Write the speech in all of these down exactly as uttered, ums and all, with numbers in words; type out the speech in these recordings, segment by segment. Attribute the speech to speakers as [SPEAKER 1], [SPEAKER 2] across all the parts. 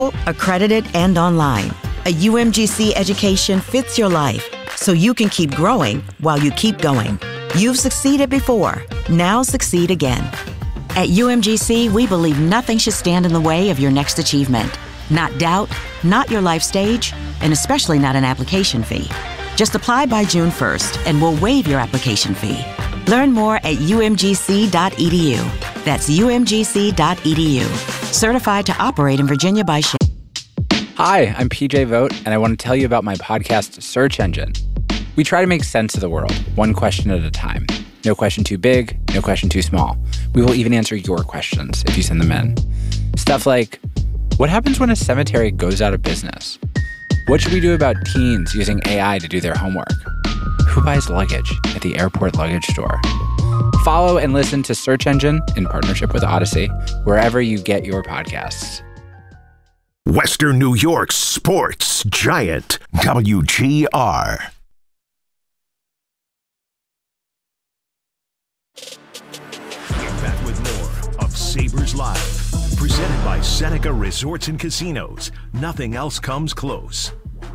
[SPEAKER 1] Accredited and online. A U M G C education fits your life, so you can keep growing while you keep going. You've succeeded before. Now succeed again. At U M G C, we believe nothing should stand in the way of your next achievement. Not doubt, not your life stage, and especially not an application fee. Just apply by June first, and we'll waive your application fee. Learn more at U M G C dot E D U. That's U M G C dot E D U. Certified to operate in Virginia by Shane.
[SPEAKER 2] Hi, I'm P J Vogt, and I want to tell you about my podcast, Search Engine. We try to make sense of the world, one question at a time. No question too big, no question too small. We will even answer your questions if you send them in. Stuff like, what happens when a cemetery goes out of business? What should we do about teens using A I to do their homework? Who buys luggage at the airport luggage store? Follow and listen to Search Engine in partnership with Odyssey, wherever you get your podcasts.
[SPEAKER 3] Western New York's sports giant, W G R. Back with more of Sabres Live, presented by Seneca Resorts and Casinos. Nothing else comes close.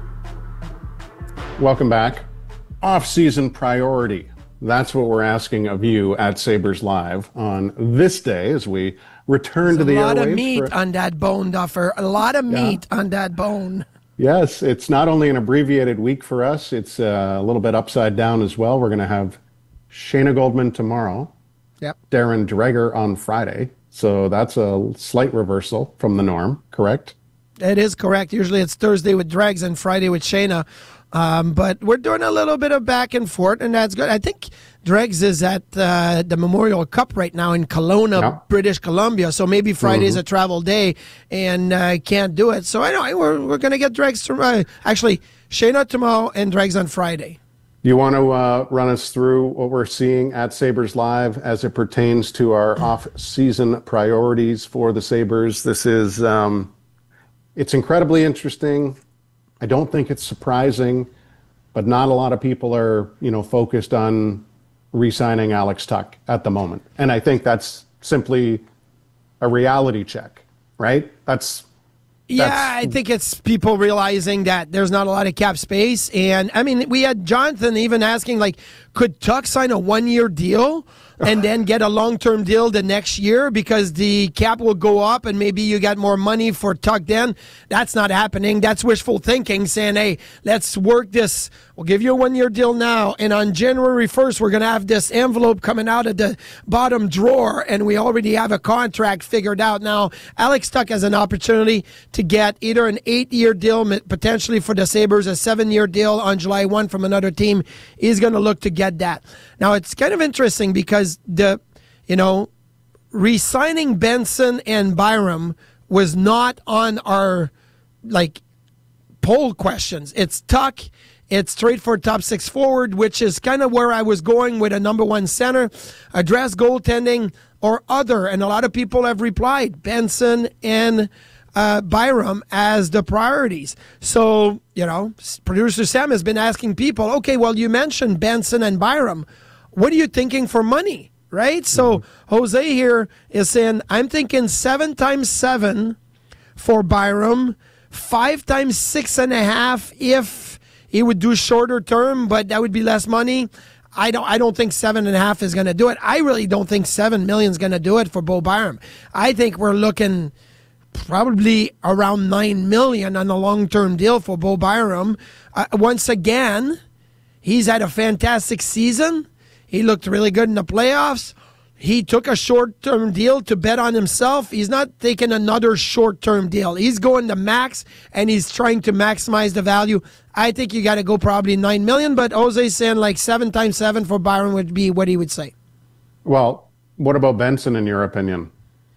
[SPEAKER 4] Welcome back. Off-season priority. That's what we're asking of you at Sabres Live on this day as we return
[SPEAKER 5] There's
[SPEAKER 4] to the airwaves.
[SPEAKER 5] A lot of meat
[SPEAKER 4] for,
[SPEAKER 5] on that bone, Duffer. A lot of
[SPEAKER 4] yeah.
[SPEAKER 5] meat on that bone.
[SPEAKER 4] Yes, it's not only an abbreviated week for us, it's uh, a little bit upside down as well. We're going to have Shayna Goldman tomorrow,
[SPEAKER 5] yep.
[SPEAKER 4] Darren Dreger on Friday. So that's a slight reversal from the norm, correct?
[SPEAKER 5] It is correct. Usually it's Thursday with Dregs and Friday with Shayna. Um, but we're doing a little bit of back and forth, and that's good. I think Dregs is at uh, the Memorial Cup right now in Kelowna, yeah. British Columbia. So maybe Friday's mm-hmm. a travel day and uh, can't do it. So I know we're we're going to get Dregs tomorrow. Actually, Shayna tomorrow and Dregs on Friday.
[SPEAKER 4] Do you want to uh, run us through what we're seeing at Sabres Live as it pertains to our off-season priorities for the Sabres? This is um, it's incredibly interesting. I don't think it's surprising, but not a lot of people are, you know, focused on re-signing Alex Tuch at the moment. And I think that's simply a reality check, right? That's,
[SPEAKER 5] yeah,
[SPEAKER 4] that's...
[SPEAKER 5] I think it's people realizing that there's not a lot of cap space. And, I mean, we had Jonathan even asking, like, could Tuch sign a one-year deal and then get a long-term deal the next year because the cap will go up and maybe you get more money for Tuch then? That's not happening. That's wishful thinking, saying, hey, let's work this. We'll give you a one-year deal now, and on January first, we're going to have this envelope coming out of the bottom drawer, and we already have a contract figured out. Now, Alex Tuch has an opportunity to get either an eight-year deal, potentially for the Sabres, a seven-year deal on July first from another team. He's going to look to get that. Now, it's kind of interesting because the, you know, re-signing Benson and Byram was not on our, like, poll questions. It's Tuch. It's straight for top six forward, which is kind of where I was going with a number one center, address goaltending, or other. And a lot of people have replied Benson and uh, Byram as the priorities. So, you know, producer Sam has been asking people, okay, well, you mentioned Benson and Byram. What are you thinking for money, right? So Jose here is saying, I'm thinking seven times seven for Byram, five times six and a half if he would do shorter term, but that would be less money. I don't I don't think seven and a half is going to do it. I really don't think seven million is going to do it for Bo Byram. I think we're looking probably around nine million on a long-term deal for Bo Byram. Uh, once again, he's had a fantastic season. He looked really good in the playoffs. He took a short-term deal to bet on himself. He's not taking another short-term deal. He's going to max, and he's trying to maximize the value. I think you got to go probably nine million dollars, but Jose's saying like seven times seven for Byron would be what he would say.
[SPEAKER 4] Well, what about Benson in your opinion?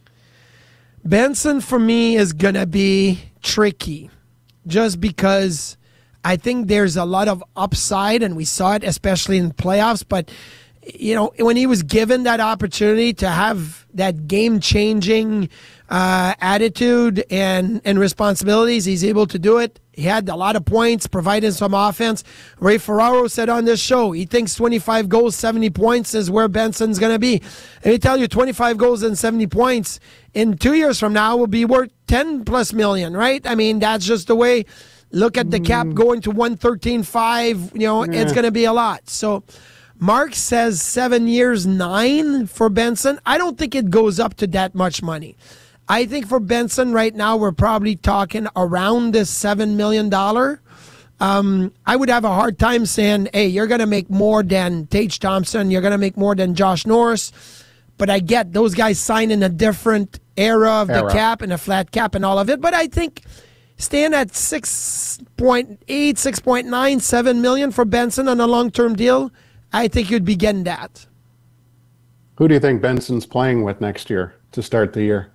[SPEAKER 5] Benson, for me, is going to be tricky just because I think there's a lot of upside, and we saw it especially in playoffs, but you know, when he was given that opportunity to have that game-changing uh, attitude and, and responsibilities, he's able to do it. He had a lot of points, providing some offense. Ray Ferraro said on this show he thinks twenty-five goals, seventy points is where Benson's going to be. And he tell you twenty-five goals and seventy points in two years from now will be worth ten plus million, right? I mean, that's just the way. Look at the cap going to one thirteen five. You know, yeah. It's going to be a lot. So Mark says seven years, nine for Benson. I don't think it goes up to that much money. I think for Benson right now, we're probably talking around the seven million dollars. Um, I would have a hard time saying, hey, you're going to make more than Tage Thompson. You're going to make more than Josh Norris. But I get those guys sign in a different era of the era. cap and a flat cap and all of it. But I think staying at six point eight, six point nine, seven million for Benson on a long-term deal, I think you'd be getting that.
[SPEAKER 4] Who do you think Benson's playing with next year to start the year?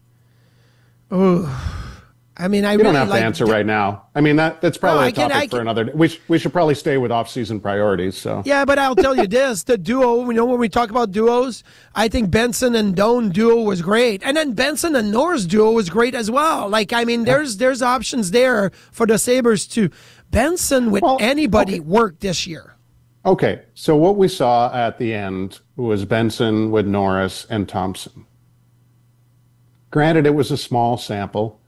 [SPEAKER 5] Oh, I mean, I
[SPEAKER 4] you
[SPEAKER 5] really
[SPEAKER 4] don't have
[SPEAKER 5] like
[SPEAKER 4] to answer right now. I mean, that that's probably
[SPEAKER 5] no,
[SPEAKER 4] a topic
[SPEAKER 5] can,
[SPEAKER 4] for
[SPEAKER 5] can,
[SPEAKER 4] another. We sh- we should probably stay with off-season priorities. So
[SPEAKER 5] yeah, but I'll tell you this: the duo. You know, when we talk about duos, I think Benson and Doan duo was great, and then Benson and Norris duo was great as well. Like, I mean, there's there's options there for the Sabres too. Benson with well, anybody okay. worked this year.
[SPEAKER 4] Okay, so what we saw at the end was Benson with Norris and Thompson. Granted, it was a small sample,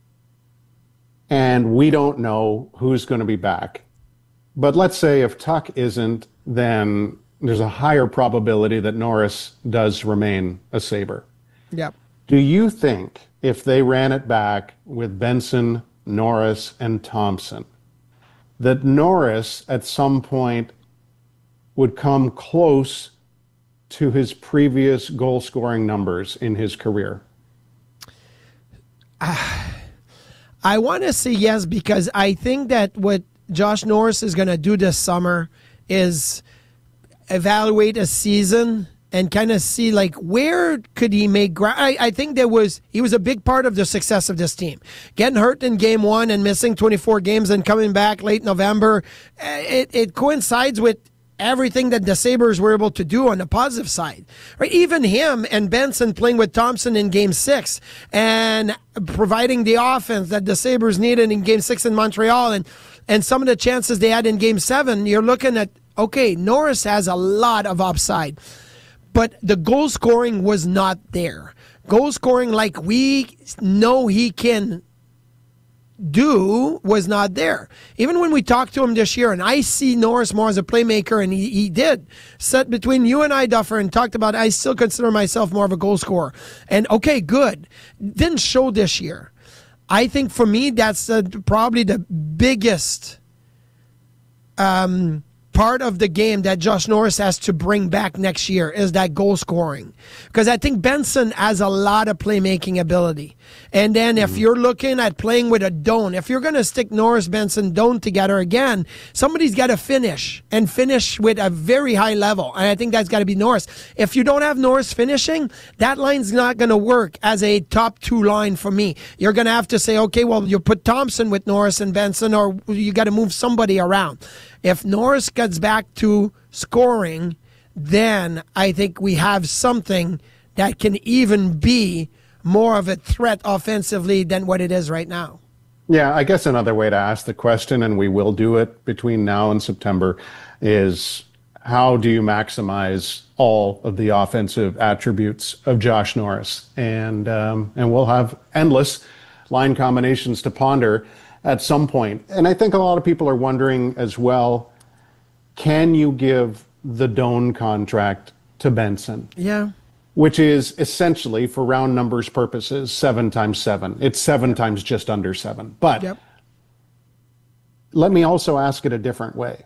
[SPEAKER 4] and we don't know who's going to be back. But let's say if Tuck isn't, then there's a higher probability that Norris does remain a Sabre.
[SPEAKER 5] Yep.
[SPEAKER 4] Do you think if they ran it back with Benson, Norris, and Thompson, that Norris at some point would come close to his previous goal-scoring numbers in his career?
[SPEAKER 5] Uh, I want to say yes, because I think that what Josh Norris is going to do this summer is evaluate a season and kind of see, like, where could he make ground. I, I think there was he was a big part of the success of this team. Getting hurt in game one and missing twenty-four games and coming back late November, it, it coincides with everything that the Sabres were able to do on the positive side, right? Even him and Benson playing with Thompson in game six and providing the offense that the Sabres needed in game six in Montreal, and, and some of the chances they had in game seven, you're looking at, okay, Norris has a lot of upside, but the goal scoring was not there. Goal scoring like we know he can do was not there. Even when we talked to him this year, and I see Norris more as a playmaker, and he, he did. Set between you and I, Duffer, and talked about, I still consider myself more of a goal scorer. And okay, good. Didn't show this year. I think for me, that's uh, probably the biggest um, part of the game that Josh Norris has to bring back next year is that goal scoring. Because I think Benson has a lot of playmaking ability. And then mm-hmm. if you're looking at playing with a Doan, if you're going to stick Norris, Benson, Doan together again, somebody's got to finish and finish with a very high level. And I think that's got to be Norris. If you don't have Norris finishing, that line's not going to work as a top two line for me. You're going to have to say, okay, well, you put Thompson with Norris and Benson, or you got to move somebody around. If Norris gets back to scoring, then I think we have something that can even be more of a threat offensively than what it is right now.
[SPEAKER 4] Yeah, I guess another way to ask the question, and we will do it between now and September, is how do you maximize all of the offensive attributes of Josh Norris? And um, and we'll have endless line combinations to ponder at some point. And I think a lot of people are wondering as well, can you give the Doan contract to Benson?
[SPEAKER 5] Yeah.
[SPEAKER 4] Which is essentially, for round numbers purposes, seven times seven. It's seven yep. times just under seven. But
[SPEAKER 5] yep.
[SPEAKER 4] let me also ask it a different way.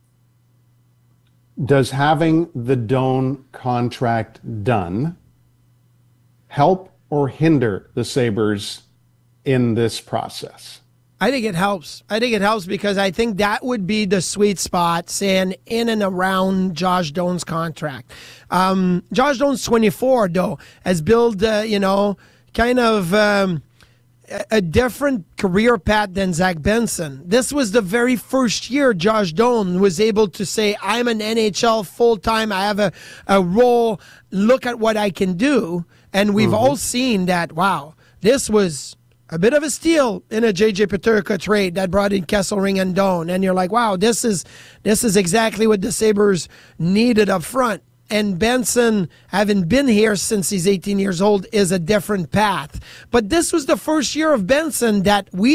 [SPEAKER 4] Does having the Doan contract done help or hinder the Sabres in this process?
[SPEAKER 5] I think it helps. I think it helps because I think that would be the sweet spot, saying in and around Josh Doan's contract. Um, Josh Doan's twenty-four, though, has built, uh, you know, kind of um, a different career path than Zach Benson. This was the very first year Josh Doan was able to say, I'm an N H L full-time, I have a, a role, look at what I can do. And we've mm-hmm. all seen that, wow, this was a bit of a steal in a J J Peterka trade that brought in Kesselring and Doan. And you're like, wow, this is this is exactly what the Sabres needed up front. And Benson, having been here since he's eighteen years old, is a different path. But this was the first year of Benson that we